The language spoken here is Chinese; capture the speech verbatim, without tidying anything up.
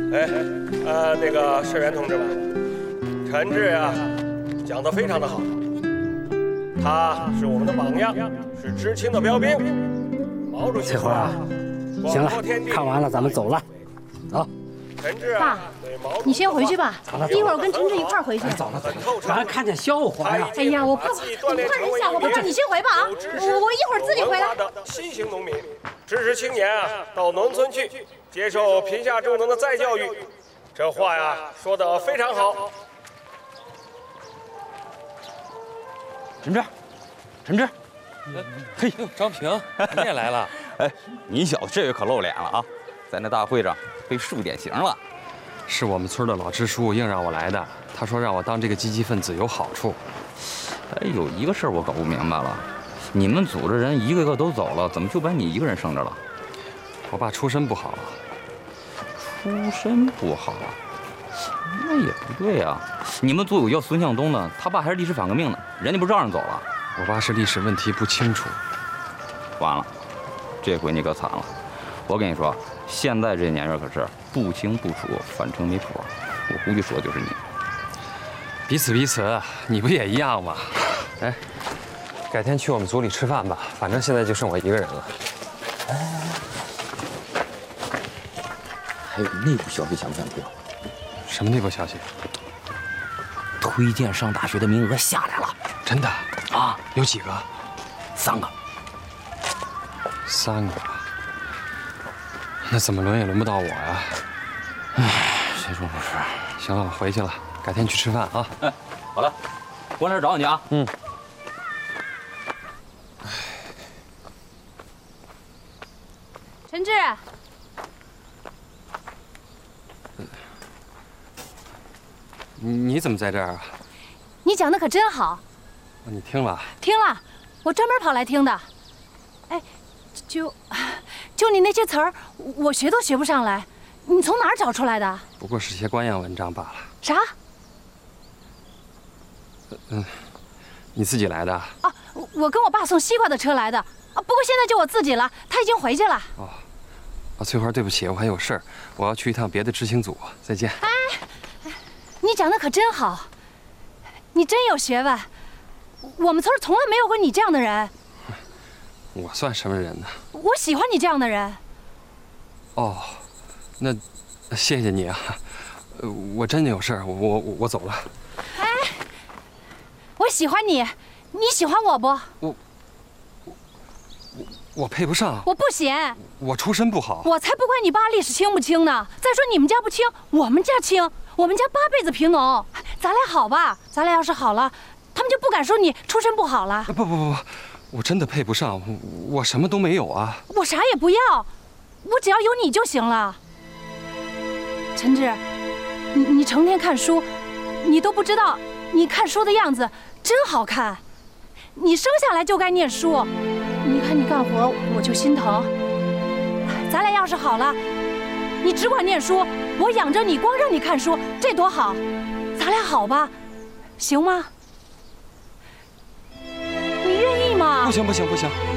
哎，呃，那个社员同志们，陈志呀，讲得非常的好，他是我们的榜样，是知青的标兵。毛主席说啊， 行了，看完了咱们走了，走。 陈志啊， 爸，你先回去吧，一会儿我跟陈志一块儿回去。 走了走了，让人看见笑话呀！ 哎呀，我怕我怕人笑话，爸爸你先回吧啊，我我一会儿自己回来。 新型农民，支持青年啊到农村去接受贫下中农的再教育，这话呀说得非常好。 陈志，陈志， 嘿，张平，你也来了？ 哎，你小子这回可露脸了啊！在那大会上被树典型了。 是我们村的老支书硬让我来的，他说让我当这个积极分子有好处。 哎，有一个事儿我搞不明白了，你们组织人一个个都走了，怎么就把你一个人剩着了？ 我爸出身不好， 出身不好，那也不对啊。你们组有叫孙向东的，他爸还是历史反革命的，人家不照样走了？ 我爸是历史问题不清楚。 完了，这回你可惨了。我跟你说，现在这年月可是不清不楚，反正没谱。我估计说的就是你。 彼此彼此，你不也一样吗？哎，改天去我们组里吃饭吧，反正现在就剩我一个人了。 还有内部消息想不想听？ 什么内部消息？ 推荐上大学的名额下来了。 真的啊？ 有几个？ 三个。 三个。那怎么轮也轮不到我呀？ 唉，谁说不是？ 行了，我回去了，改天去吃饭啊。 哎，好了，过来找你啊。 嗯。 陈志， 你你怎么在这儿啊？ 你讲的可真好。 你听了？ 听了，我专门跑来听的。哎，就就你那些词儿，我学都学不上来，你从哪儿找出来的？ 不过是些官样文章罢了。 啥？ 嗯，你自己来的？ 啊，我跟我爸送西瓜的车来的。啊，不过现在就我自己了，他已经回去了。 哦，啊，翠花，对不起，我还有事儿，我要去一趟别的知青组，再见。 哎，你讲的可真好，你真有学问，我们村从来没有过你这样的人。 我算什么人呢？ 我喜欢你这样的人。 哦，那谢谢你啊，呃，我真的有事儿，我我我走了。 哎，我喜欢你，你喜欢我不？ 我我我配不上。 我不嫌。 我出身不好。 我才不管你爸历史清不清呢。再说你们家不清，我们家清，我们家八辈子贫农，咱俩好吧？咱俩要是好了，他们就不敢说你出身不好了。 不不不不。我真的配不上，我什么都没有啊！ 我啥也不要，我只要有你就行了。陈志，你你成天看书，你都不知道，你看书的样子真好看。你生下来就该念书，你看你干活我就心疼。咱俩要是好了，你只管念书，我养着你，光让你看书，这多好！咱俩好吧，行吗？你愿意吗？ 不行不行不行！